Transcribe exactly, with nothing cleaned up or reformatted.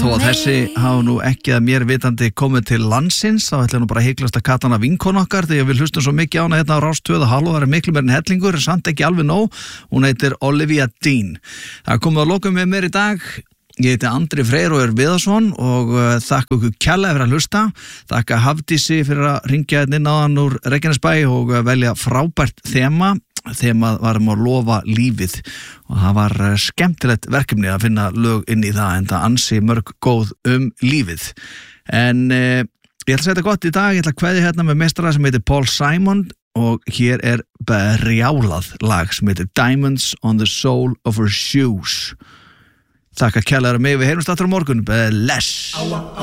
þó að þessi hafa nú ekki að mér vitandi komið til landsins, þá ætla nú bara heiklast að kata hana vinkon okkar því að við hlustum svo mikið á hana hérna á Rás tvö og hálf, það er miklu meir en hellingur, samt ekki alveg nóg. Hún heitir Olivia Dean. Það er komið að lokum með mér í dag. Ég heiti Andri Freyr og er Viðarsson og uh, þakka ykkur kærlega fyrir að hlusta. Þakka Hafdísi fyrir að ringja hérna inn áðan úr Reykjanesbæ og uh, velja frábært þema. Þemað varum að lofa lífið og það var uh, skemmtilegt verkefni að finna lög inn í það en það ansi mörg góð um lífið. En uh, ég ætla að segja þetta gott í dag. Ég ætla að kveðja hérna með meistara sem heitir Paul Simon og hér er brjálað lag sem heitir Diamonds on the Sole of Her Shoes. Þakka kærlega mig, við heyrumst aftur á morgun. Bless.